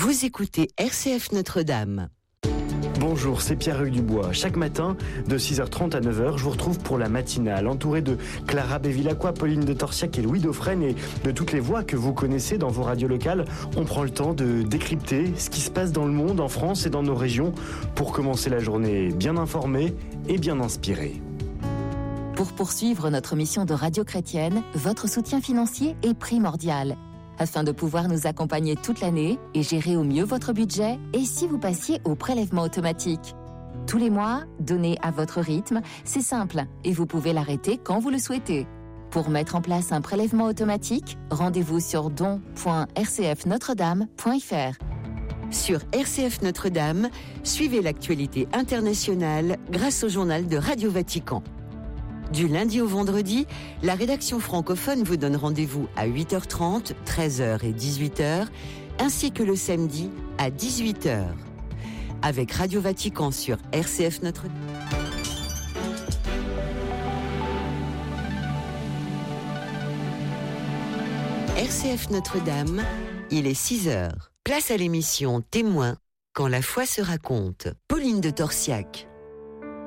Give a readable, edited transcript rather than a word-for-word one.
Vous écoutez RCF Notre-Dame. Bonjour, c'est Pierre-Hugues Dubois. Chaque matin, de 6h30 à 9h, je vous retrouve pour la matinale, entouré de Clara Bevilacqua, Pauline de Torsiac et Louis Dauphren et de toutes les voix que vous connaissez dans vos radios locales. On prend le temps de décrypter ce qui se passe dans le monde, en France et dans nos régions, pour commencer la journée bien informé et bien inspiré. Pour poursuivre notre mission de radio chrétienne, votre soutien financier est primordial. Afin de pouvoir nous accompagner toute l'année et gérer au mieux votre budget, et si vous passiez au prélèvement automatique. Tous les mois, donnez à votre rythme, c'est simple, et vous pouvez l'arrêter quand vous le souhaitez. Pour mettre en place un prélèvement automatique, rendez-vous sur don.rcfnotredame.fr. Sur RCF Notre-Dame, suivez l'actualité internationale grâce au journal de Radio Vatican. Du lundi au vendredi, la rédaction francophone vous donne rendez-vous à 8h30, 13h et 18h, ainsi que le samedi à 18h. Avec Radio Vatican sur RCF Notre-Dame. RCF Notre-Dame, il est 6h. Place à l'émission Témoin, quand la foi se raconte. Pauline de Torsiac.